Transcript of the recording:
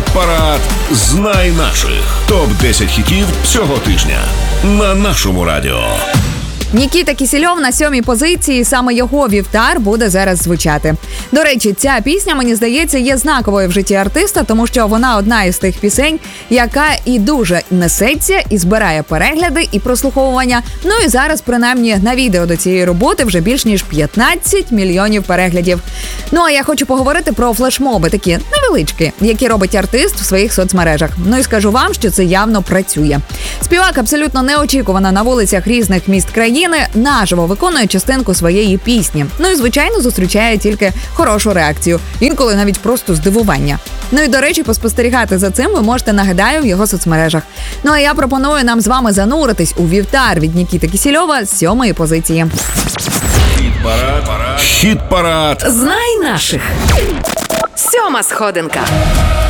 Хіт-парад «Знай наших». Топ-10 хітів цього тижня на нашому радіо. Нікіта Кісельов на 7-й позиції, саме його «Вівтар» буде зараз звучати. До речі, ця пісня, мені здається, є знаковою в житті артиста, тому що вона одна із тих пісень, яка і дуже несеться, і збирає перегляди, і прослуховування. Ну і зараз, принаймні, на відео до цієї роботи вже більш ніж 15 мільйонів переглядів. Ну а я хочу поговорити про флешмоби, такі невеличкі, які робить артист в своїх соцмережах. Ну і скажу вам, що це явно працює. Співак абсолютно неочікувано на вулицях різних міст країни наживо виконує частинку своєї пісні. Ну і, звичайно, зустрічає тільки хорошу реакцію. Інколи навіть просто здивування. Ну і, до речі, поспостерігати за цим ви можете, нагадаю, в його соцмережах. Ну а я пропоную нам з вами зануритись у «Вівтар» від Нікіти Кісельова з 7-ї позиції. Хіт-парад. Знай наших. 7-ма сходинка.